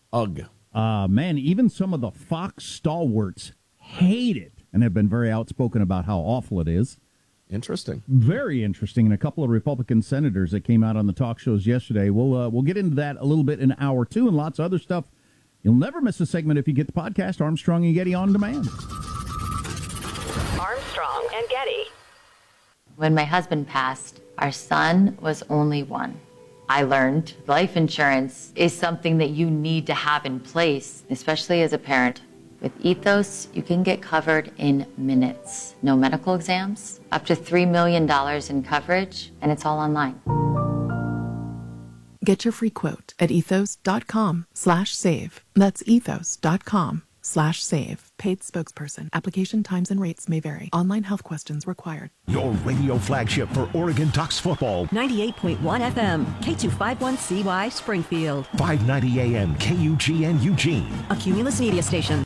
Ugh. Man, even some of the Fox stalwarts hate it and have been very outspoken about how awful it is. Interesting. Very interesting. And a couple of Republican senators that came out on the talk shows yesterday. We'll get into that a little bit in hour 2 and lots of other stuff. You'll never miss a segment if you get the podcast Armstrong and Getty On Demand. Armstrong and Getty. When my husband passed, our son was only 1. I learned life insurance is something that you need to have in place, especially as a parent. With Ethos, you can get covered in minutes. No medical exams, up to $3 million in coverage, and it's all online. Get your free quote at ethos.com/save. That's ethos.com/save. Paid spokesperson. Application times and rates may vary. Online health questions required. Your radio flagship for Oregon Ducks football. 98.1 FM, K251CY, Springfield. 590 AM, KUGN Eugene. A Cumulus Media Station.